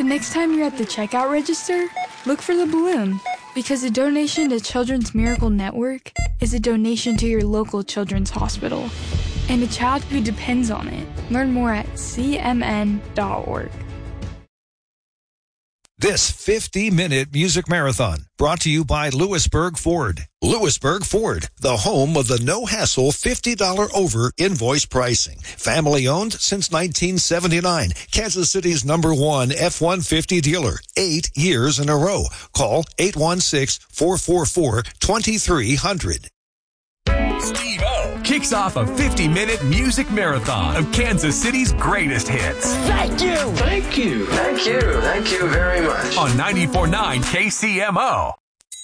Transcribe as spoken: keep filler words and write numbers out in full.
The next time you're at the checkout register, look for the balloon, because a donation to Children's Miracle Network is a donation to your local children's hospital and a child who depends on it. Learn more at c m n dot org. This fifty-minute music marathon brought to you by Lewisburg Ford. Lewisburg Ford, the home of the no-hassle fifty dollars over invoice pricing. Family-owned since nineteen seventy-nine. Kansas City's number one F one fifty dealer. Eight years in a row. Call eight one six, four four four, two three zero zero. Steve-O kicks off a fifty-minute music marathon of Kansas City's greatest hits. Thank you! Thank you. Thank you. Thank you very much. On ninety-four point nine K C M O.